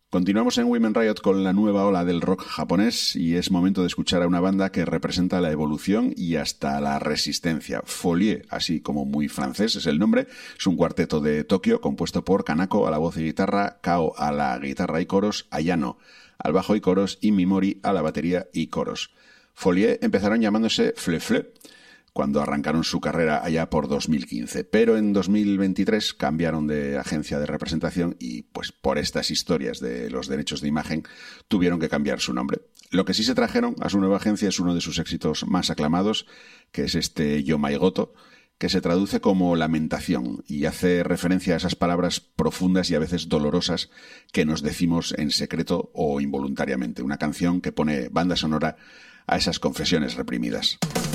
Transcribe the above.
Continuamos en Women Riot con la nueva ola del rock japonés y es momento de escuchar a una banda que representa la evolución y hasta la resistencia. Folie, así como muy francés es el nombre, es un cuarteto de Tokio compuesto por Kanako a la voz y guitarra, Kao a la guitarra y coros, Ayano al bajo y coros y Mimori a la batería y coros. Folie empezaron llamándose Fleu Fleu cuando arrancaron su carrera allá por 2015, pero en 2023 cambiaron de agencia de representación y pues por estas historias de los derechos de imagen tuvieron que cambiar su nombre. Lo que sí se trajeron a su nueva agencia es uno de sus éxitos más aclamados, que es este Yomaigoto, que se traduce como lamentación y hace referencia a esas palabras profundas y a veces dolorosas que nos decimos en secreto o involuntariamente. Una canción que pone banda sonora a esas confesiones reprimidas.